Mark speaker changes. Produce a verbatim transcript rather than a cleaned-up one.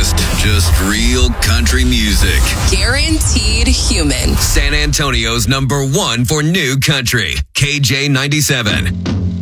Speaker 1: artist, just real country music.
Speaker 2: Guaranteed human.
Speaker 1: San Antonio's number one for new country, K J ninety-seven.